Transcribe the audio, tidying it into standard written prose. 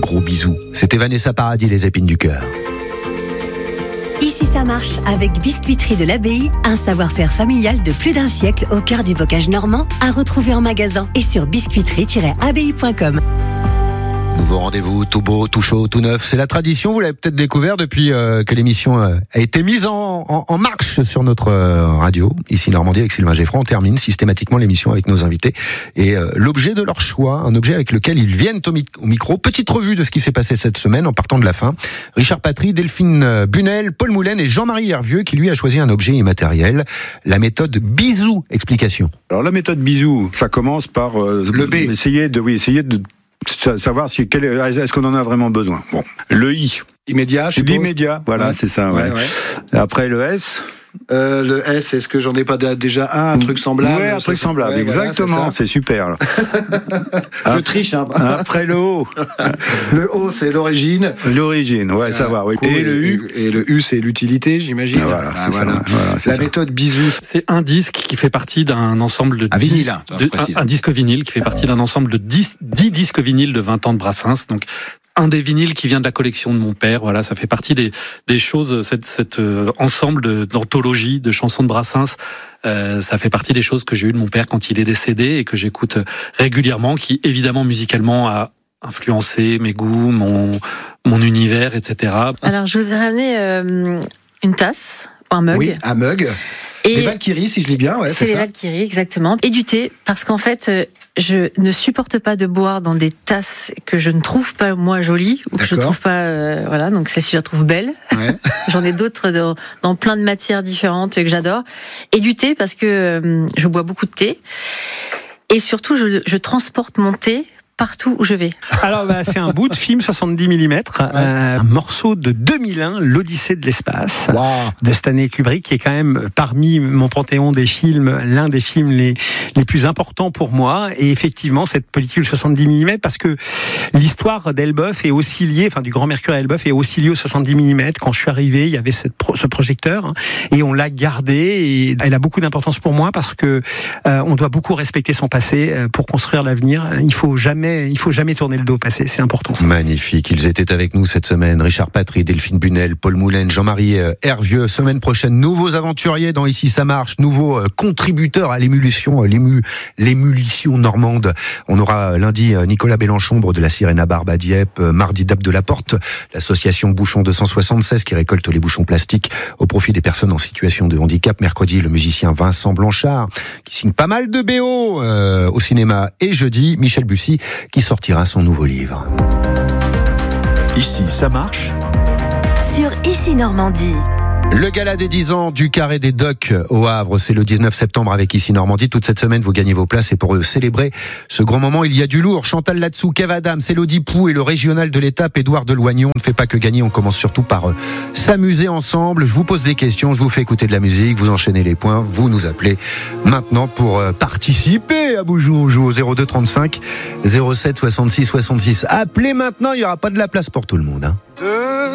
gros bisou. C'était Vanessa Paradis, les épines du cœur. Ici ça marche avec Biscuiterie de l'Abbaye, un savoir-faire familial de plus d'un siècle au cœur du bocage normand, à retrouver en magasin et sur biscuiterie-abbaye.com. Nouveau rendez-vous, tout beau, tout chaud, tout neuf. C'est la tradition, vous l'avez peut-être découvert depuis que l'émission a été mise en marche sur notre radio. Ici Normandie avec Sylvain Geffron, on termine systématiquement l'émission avec nos invités. Et l'objet de leur choix, un objet avec lequel ils viennent au micro. Petite revue de ce qui s'est passé cette semaine en partant de la fin. Richard Patry, Delphine Bunel, Paul Moulin et Jean-Marie Hervieux qui lui a choisi un objet immatériel. La méthode bisou. Explication. Alors la méthode bisou, ça commence par le B. Essayer de savoir est-ce qu'on en a vraiment besoin. Bon, le I. Immédiat, je suppose. L'immédiat, voilà, ouais. C'est ça. Ouais. Après le S. Le S, est-ce que j'en ai pas déjà un truc semblable? Ouais, un truc semblable, ouais, exactement, voilà, c'est super. Là. Je triche. Hein. Après le O. Le O, c'est l'origine. L'origine, ouais, savoir. Oui. Et le U. Et le U, c'est l'utilité, j'imagine. Voilà, c'est ça. Voilà, la méthode bisou. C'est un disque qui fait partie d'un ensemble de... Un vinyle, un disque vinyle qui fait partie d'un ensemble de 10 disques vinyles de 20 ans de Brassens. Donc, un des vinyles qui vient de la collection de mon père, voilà, ça fait partie des choses, cet ensemble d'anthologies, de chansons de Brassens, ça fait partie des choses que j'ai eues de mon père quand il est décédé et que j'écoute régulièrement, qui évidemment musicalement a influencé mes goûts, mon univers, etc. Alors je vous ai ramené une tasse, un mug. Oui, un mug. Et les Valkyries, si je lis bien, ouais, c'est ça. Les Valkyries, exactement. Et du thé, parce qu'en fait, je ne supporte pas de boire dans des tasses que je ne trouve pas, moi, jolies, ou que je ne trouve pas, voilà, donc celle-ci, je la trouve belle. Ouais. J'en ai d'autres dans plein de matières différentes que j'adore. Et du thé, parce que je bois beaucoup de thé. Et surtout, je transporte mon thé partout où je vais. Alors c'est un bout de film 70 mm, un morceau de 2001, l'Odyssée de l'espace, de Stanley Kubrick, qui est quand même parmi mon panthéon des films, l'un des films les plus importants pour moi. Et effectivement, cette pellicule 70 mm, parce que l'histoire d'Elbeuf est aussi liée, enfin du Grand Mercure à Elbeuf est aussi liée au 70 mm. Quand je suis arrivé, il y avait ce projecteur, et on l'a gardé, et elle a beaucoup d'importance pour moi parce que on doit beaucoup respecter son passé pour construire l'avenir. Il faut jamais tourner le dos au passé, c'est important. Ça. Magnifique, ils étaient avec nous cette semaine. Richard Patry, Delphine Bunel, Paul Moulin, Jean-Marie Hervieux. Semaine prochaine, nouveaux aventuriers dans Ici ça marche, nouveaux contributeurs à l'émulsion normande. On aura lundi Nicolas Bélenchombre de la Sirène à Barbe à Dieppe, mardi Dab de la Porte, l'association Bouchon 276 qui récolte les bouchons plastiques au profit des personnes en situation de handicap. Mercredi, le musicien Vincent Blanchard qui signe pas mal de BO au cinéma. Et jeudi, Michel Bussy qui sortira son nouveau livre. Ici, ça marche. Sur Ici Normandie. Le gala des 10 ans du Carré des Docks au Havre, c'est le 19 septembre avec Ici Normandie. Toute cette semaine, vous gagnez vos places et pour célébrer ce grand moment, il y a du lourd. Chantal Latsou, Kev Adams, Élodie Pou et le régional de l'étape, Édouard Deloignon. On ne fait pas que gagner, on commence surtout par s'amuser ensemble. Je vous pose des questions, je vous fais écouter de la musique, vous enchaînez les points, vous nous appelez maintenant pour participer à Bougeons. On joue au 02 35 07 66 66. Appelez maintenant, il n'y aura pas de la place pour tout le monde.